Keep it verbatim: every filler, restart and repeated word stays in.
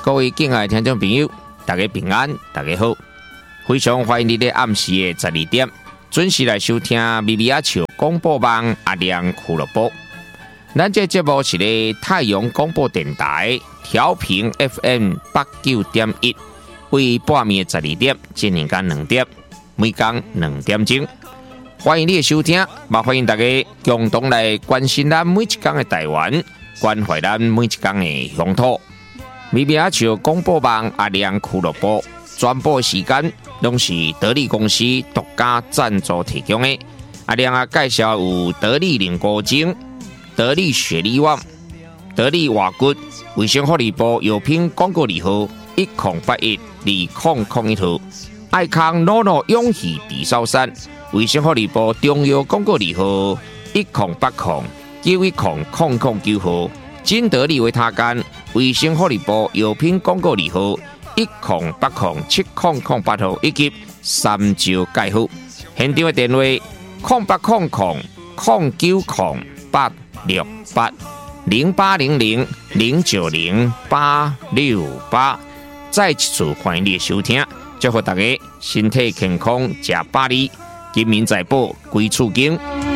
各位敬爱的听众朋友，大家平安，大家好，非常欢迎你在暗时的十二点准时来收听咪咪阿笑广播网阿亮俱乐部。咱这节目是咧太阳广播电台调频 F M 八九点一，为半暝的十二点进行到两点，每天两点钟。欢迎你的收听，也欢迎大家共同来关心咱每一天的台湾，关怀咱每一天的乡土。咪咪阿笑广播网阿亮俱乐部转播时间，拢是得力公司独家赞助提供的。阿亮啊，介绍有得力凝固精、得力雪力旺、得力瓦骨、卫生福利部药品广告字号一零八一二零零一号，爱康诺诺永续地sau山。卫生福利部中药广告字号一零八零九一零零零九号，金得利维他干卫生福利部药品广告字号一零八零七零零八号，以及三招介护。现场的电话零八零零零九零八六八零八零零零九零八六八。再一次欢迎你的收听，祝福大家身体健康，吃百里。金民财宝归厝经。